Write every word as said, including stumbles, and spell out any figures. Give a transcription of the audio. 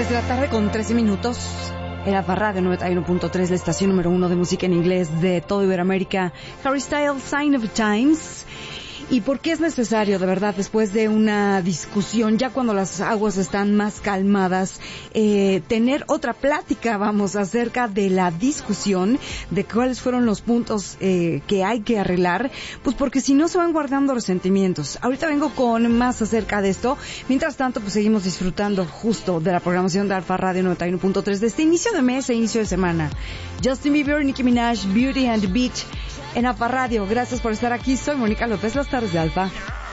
tres de la tarde con trece minutos. Era Radio noventa y uno punto tres, la estación número uno de música en inglés de todo Iberoamérica. Harry Styles, Sign of the Times. ¿Y por qué es necesario, de verdad, después de una discusión, ya cuando las aguas están más calmadas, eh, tener otra plática, vamos, acerca de la discusión, de cuáles fueron los puntos eh, que hay que arreglar? Pues porque si no se van guardando resentimientos. Ahorita vengo con más acerca de esto. Mientras tanto, pues seguimos disfrutando justo de la programación de Alfa Radio noventa y uno punto tres de este inicio de mes e inicio de semana. Justin Bieber, Nicki Minaj, Beauty and the Beach en Alfa Radio. Gracias por estar aquí. Soy Mónica López, las tardes de Alfa.